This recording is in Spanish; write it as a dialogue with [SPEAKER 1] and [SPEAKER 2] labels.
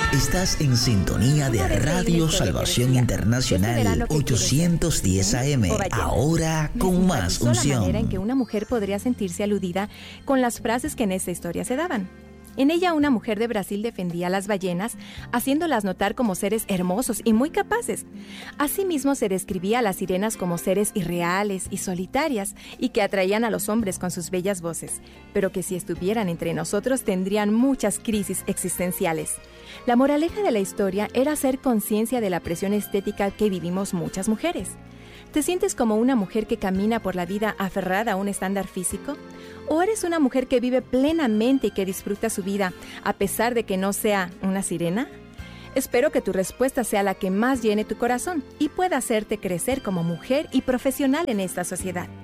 [SPEAKER 1] Estás en sintonía de Radio Salvación Internacional 810 AM, ahora con más unción.
[SPEAKER 2] La manera en que una mujer podría sentirse aludida con las frases que en esta historia se daban. En ella, una mujer de Brasil defendía a las ballenas, haciéndolas notar como seres hermosos y muy capaces. Asimismo, se describía a las sirenas como seres irreales y solitarias, y que atraían a los hombres con sus bellas voces, pero que si estuvieran entre nosotros tendrían muchas crisis existenciales. La moraleja de la historia era hacer conciencia de la presión estética que vivimos muchas mujeres. ¿Te sientes como una mujer que camina por la vida aferrada a un estándar físico? ¿O eres una mujer que vive plenamente y que disfruta su vida a pesar de que no sea una sirena? Espero que tu respuesta sea la que más llene tu corazón y pueda hacerte crecer como mujer y profesional en esta sociedad.